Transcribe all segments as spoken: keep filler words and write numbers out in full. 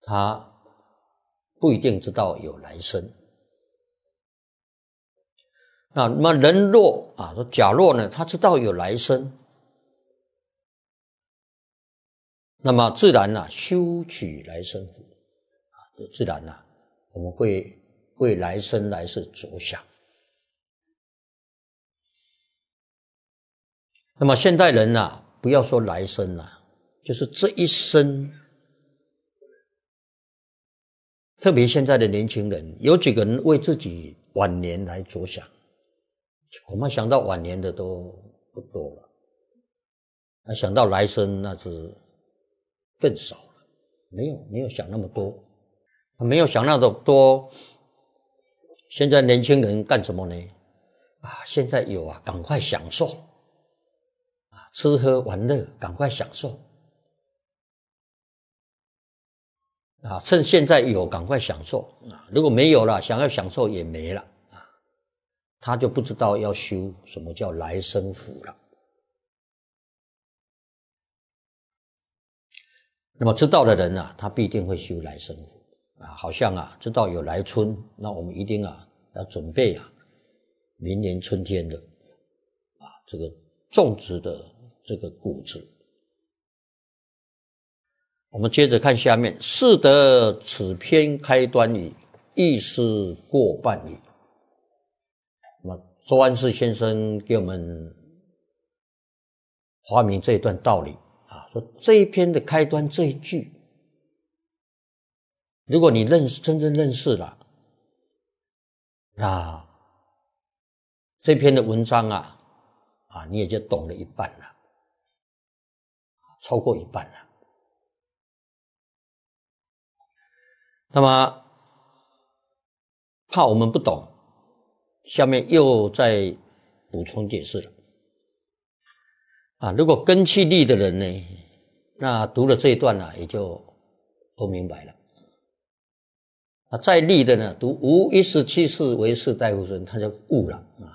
他不一定知道有来生。那么人若啊，说假若呢，他知道有来生，那么自然呢、啊，修取来生福啊，自然呢、啊，我们会为来生来世着想。那么现代人呐、啊，不要说来生了、啊，就是这一生，特别现在的年轻人，有几个人为自己晚年来着想？恐怕想到晚年的都不多了，那想到来生那是更少了，没有没有想那么多，没有想那么多。现在年轻人干什么呢？啊，现在有啊，赶快享受啊，吃喝玩乐，赶快享受啊，趁现在有，赶快享受啊，如果没有了，想要享受也没了。他就不知道要修什么叫来生福了。那么知道的人啊，他必定会修来生福啊。好像啊，知道有来春，那我们一定啊要准备啊，明年春天的啊这个种植的这个谷子。我们接着看下面，是得此篇开端矣，亦是过半矣。那么周安世先生给我们发明这一段道理啊，说这一篇的开端这一句，如果你认识真正认识了，那这篇的文章啊啊你也就懂了一半了，超过一半了。那么怕我们不懂，下面又再补充解释了啊。如果根气力的人呢，那读了这一段啊，也就都明白了。啊，再力的呢，读无一十七世为士大夫孙，他就悟了啊。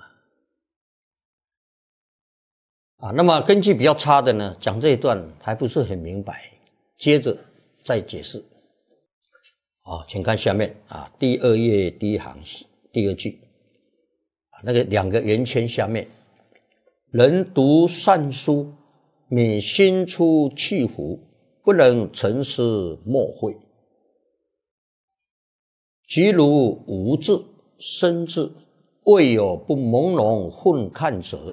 啊，那么根气比较差的呢，讲这一段还不是很明白，接着再解释。啊，请看下面啊，第二页第一行第二句，啊，那个两个圆圈下面，人读善书，免心出气浮，不能沉思默会。即如无智生智，未有不朦胧混看者。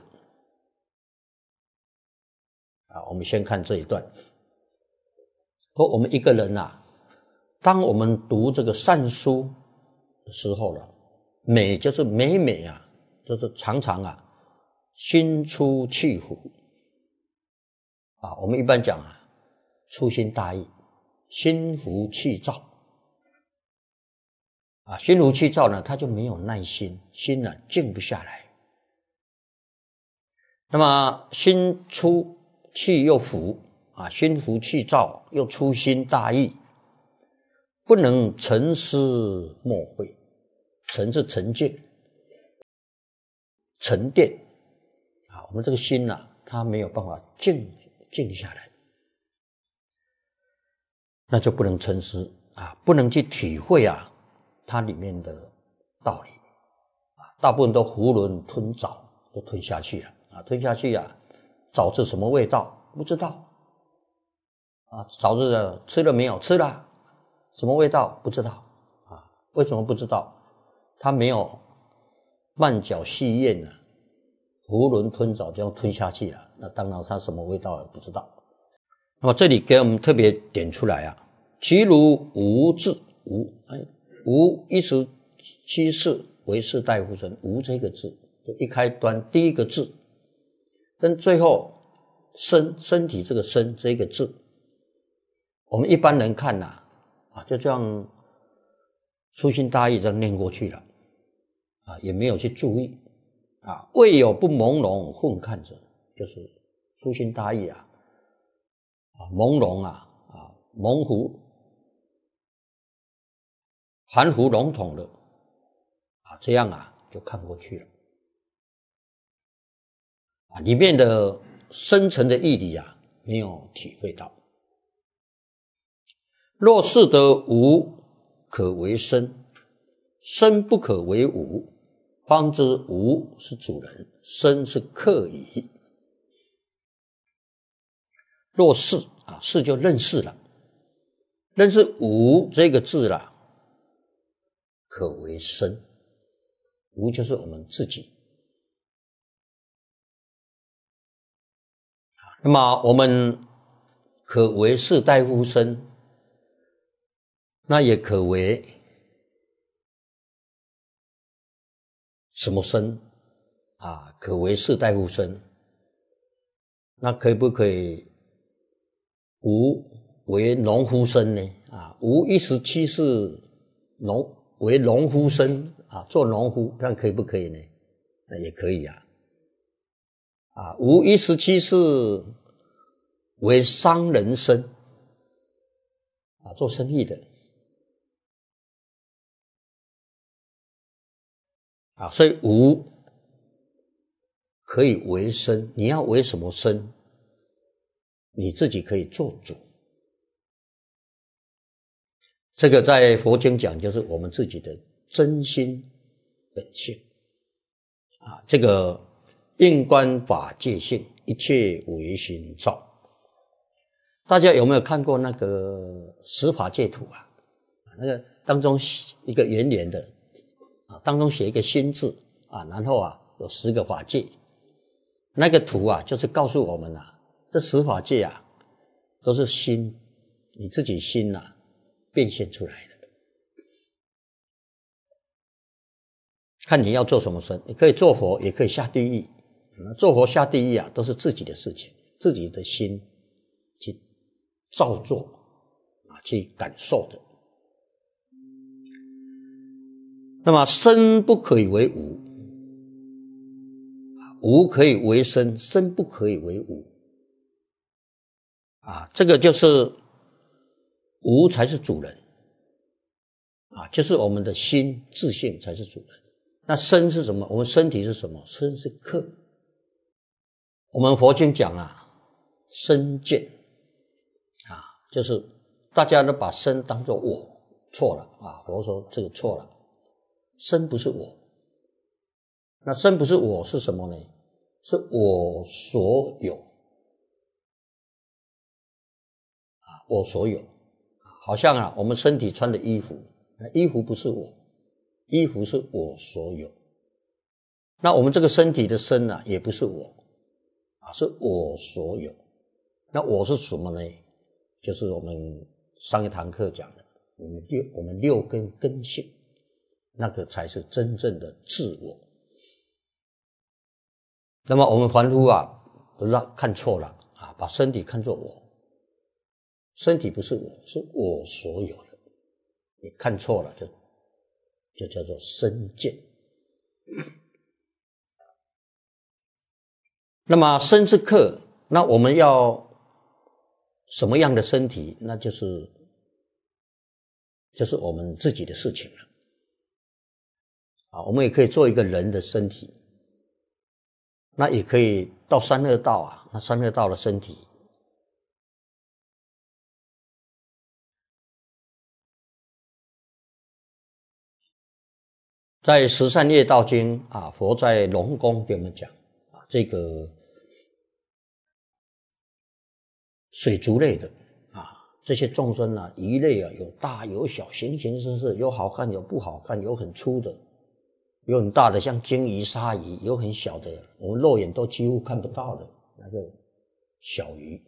啊，我们先看这一段。说我们一个人啊，当我们读这个善书的时候了，每就是每每啊，就是常常啊，心出气浮啊。我们一般讲啊，粗心大意，心浮气躁啊。心浮气躁呢，他就没有耐心，心呢静不下来。那么心出气又浮啊，心浮气躁又粗心大意。不能沉思默会，沉是沉静、沉淀啊。我们这个心呐、啊，它没有办法静静下来，那就不能沉思啊，不能去体会啊它里面的道理啊。大部分都囫囵吞枣，就吞下去了啊，吞下去啊，枣是什么味道不知道啊，枣子吃了没有？吃了。什么味道不知道啊？为什么不知道？他没有慢嚼细咽呢、啊，囫囵吞枣这样吞下去了，那当然他什么味道也不知道。那么这里给我们特别点出来啊，其如无智无哎无一十七世为士大夫孙，无这个字就一开端第一个字，跟最后身身体这个身这个字，我们一般人看呐、啊。啊，就这样粗心大意这样念过去了啊，也没有去注意啊。未有不朦胧混看者，就是粗心大意啊，啊朦胧啊啊模糊、含糊笼统的啊，这样啊就看过去了啊，里面的深层的义理啊没有体会到。 若是得无可为身，身不可为无，方知无是主人，身是客矣。若是啊，是就认识了，认识无这个字了，可为身，无就是我们自己。那么我们可为士大夫身，那也可为什么身啊？可为士大夫身，那可不可以无为农夫身呢？啊，无一十七是农为农夫身啊，做农夫，这样可以不可以呢？那也可以啊。啊，无一十七是为商人身啊，做生意的啊，所以无可以为身，你要为什么身？你自己可以做主。这个在佛经讲，就是我们自己的真心本性啊。这个应观法界性，一切唯心造。大家有没有看过那个十法界图啊？那个当中一个圆圆的啊，当中写一个心字啊，然后啊有十个法界。那个图啊，就是告诉我们啊，这十法界啊，都是心，你自己心啊变现出来的。看你要做什么身，你可以做佛，也可以下地狱。做佛下地狱啊，都是自己的事情，自己的心去造作啊，去感受的。那么身不可以为无，无可以为身，身不可以为无啊，这个就是无才是主人啊，就是我们的心自性才是主人。那身是什么？我们身体是什么？身是客。我们佛经讲啊，身见啊，就是大家都把身当作我，错了啊！佛说这个错了，身不是我。那身不是我是什么呢？是我所有啊，我所有。好像啊，我们身体穿的衣服，衣服不是我，衣服是我所有。那我们这个身体的身啊，也不是我。是我所有。那我是什么呢？就是我们上一堂课讲的，我们六我们六根根性，那个才是真正的自我。那么我们凡夫啊，都让看错了啊，把身体看作我，身体不是我，是我所有的。你看错了，就就叫做身见。那么身是客，那我们要什么样的身体？那就是就是我们自己的事情了啊。我们也可以做一个人的身体，那也可以到三恶道啊，那三恶道的身体在十善业道经啊，佛在龙宫给我们讲啊，这个水族类的啊，这些众生啊，鱼类啊，有大有小，形形色色，有好看有不好看，有很粗的，有很大的像鲸鱼、鲨鱼，有很小的，我们肉眼都几乎看不到的那个小鱼。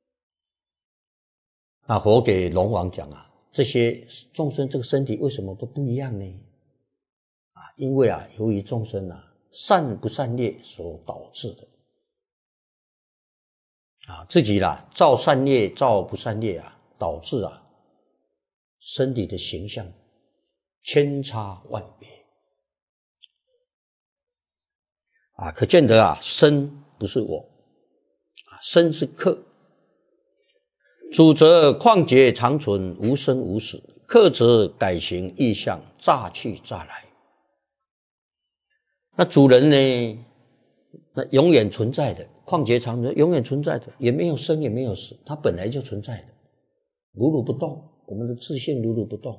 那佛给龙王讲啊，这些众生这个身体为什么都不一样呢？啊，因为啊，由于众生啊善不善业所导致的。啊，自己啦，造善业，造不善业啊，导致啊，身体的形象千差万别啊，可见得啊，身不是我啊，身是客。主则旷劫长存，无生无死；客则改形异象，乍去乍来。那主人呢？那永远存在的。旷劫长存，永远存在的，也没有生也没有死，它本来就存在的，如如不动我们的自性如如不动